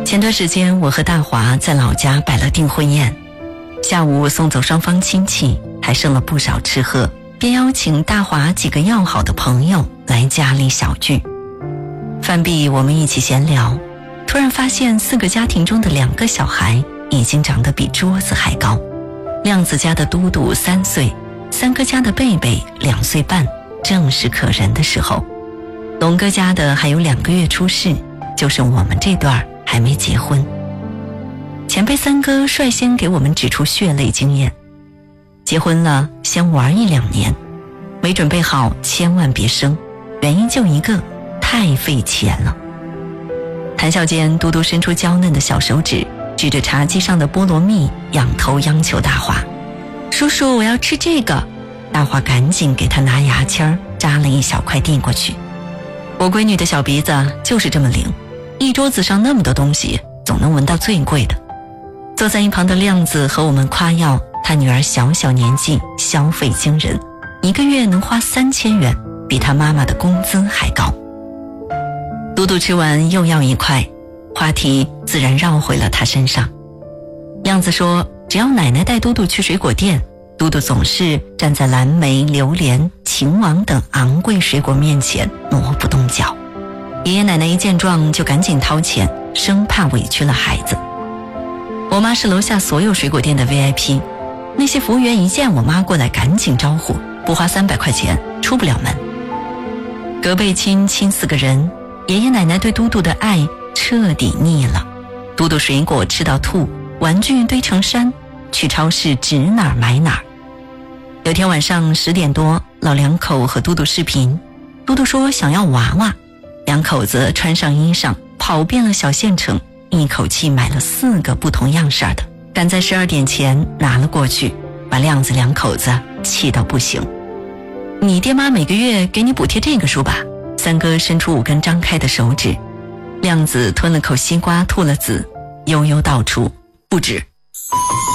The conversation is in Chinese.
前段时间我和大华在老家摆了订婚宴，下午送走双方亲戚，还剩了不少吃喝，便邀请大华几个要好的朋友来家里小聚。饭毕，我们一起闲聊，突然发现4个家庭中的2个小孩已经长得比桌子还高。亮子家的嘟嘟3岁，三哥家的贝贝2岁半，正是可人的时候。龙哥家的还有2个月出世，就是我们这段还没结婚。前辈三哥率先给我们指出血泪经验：结婚了先玩1-2年，没准备好千万别生，原因就一个，太费钱了。谈笑间，嘟嘟伸出娇嫩的小手指，指着茶几上的菠萝蜜，仰头央求大华：叔叔，我要吃这个。大华赶紧给他拿牙签扎了一小块递过去。我闺女的小鼻子就是这么灵，一桌子上那么多东西，总能闻到最贵的。坐在一旁的亮子和我们夸耀他女儿小小年纪消费惊人，1个月能花3000元，比他妈妈的工资还高。嘟嘟吃完又要1块，话题自然绕回了他身上。亮子说，只要奶奶带嘟嘟去水果店，嘟嘟总是站在蓝莓、榴莲、秦王等昂贵水果面前挪不动脚。爷爷奶奶一见状就赶紧掏钱，生怕委屈了孩子。我妈是楼下所有水果店的 VIP， 那些服务员一见我妈过来赶紧招呼，不花300块钱出不了门。隔辈亲4个人，爷爷奶奶对嘟嘟的爱彻底腻了。嘟嘟水果吃到吐，玩具堆成山，去超市指哪儿买哪儿。有天晚上10点多，老两口和嘟嘟视频，嘟嘟说想要娃娃，2口子穿上衣裳，跑遍了小县城，一口气买了4个不同样式的，赶在12点前拿了过去，把亮子2口子气到不行。你爹妈每个月给你补贴这个数吧。三哥伸出5根张开的手指，亮子吞了口西瓜，吐了籽，悠悠道出不止。